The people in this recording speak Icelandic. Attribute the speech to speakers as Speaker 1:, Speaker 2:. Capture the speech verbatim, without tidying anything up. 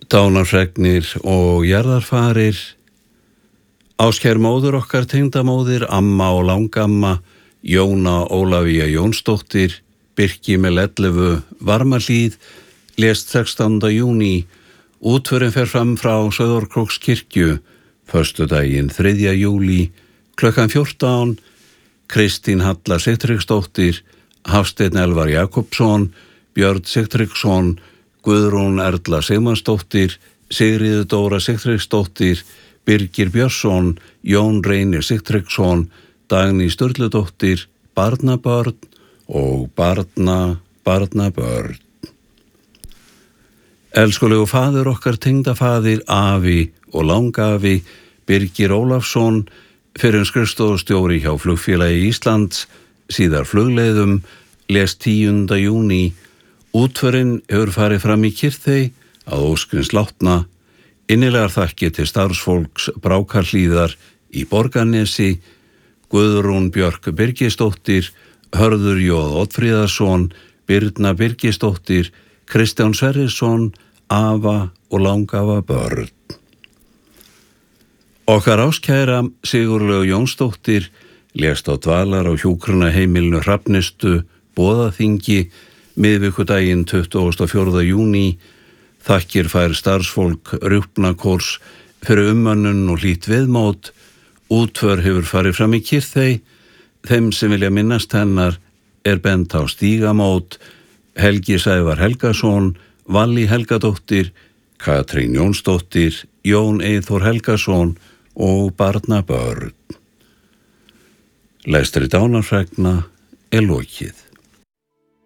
Speaker 1: Dánarfregnir og jarðarfarir. Áskær móður okkar, tengdamóðir, amma og langamma, Jóna Ólafía Jónsdóttir, Birki með ellefu, Varmahlíð, lést sextánda júní. Útförin fer fram frá Sauðárkrókskirkju, föstudaginn þriðja júlí, klukkan fjórtán. Kristín Halla Sigtryggsdóttir, Hafsteinn Elvar Jakobsson, Björn Sigtryggsson, Guðrún Erla Sigmansdóttir, Sigríður Dóra Sigtryggsdóttir, Birgir Björnsson, Jón Reynir Sigtryggsson, Dagný Sturludóttir, barnabörn og barna, barnabörn. Elskulegu faðir okkar, tengdafaðir, afi og langafi, Birgir Ólafsson, fyrrum skrifstofustjóri hjá Flugfélagi Íslands, síðar flugleiðum, lést tíunda júní. Útförin hefur farið fram í Kyrþey að óskins látna. Innilegar þakkir til starfsfólks Brákarhlíðar í Borgarnesi, Guðrún Björk Birgisdóttir, Hörður Jóð Oddfríðarsson, Birna Birgisdóttir, Kristján Sverrisson, afa og langafa börn. Okkar áskæra Sigurlaug Jónsdóttir lést á dvalar á hjúkrunarheimilinu Hrafnistu, Boðaþingi, miðvikudaginn tuttugasta og fjórða júní. Þakkir fær starfsfólk Rjúpnakórs fyrir umönnun og hlýtt viðmót. Útför hefur farið fram í Kyrþey. Þeim sem vilja minnast hennar er bent á stígamót. Helgi Sævar Helgason, Vallý Helgadóttir, Katrín Jónsdóttir, Jón Eyþór Helgason og barnabörn. Lestri dánarfregna er lokið.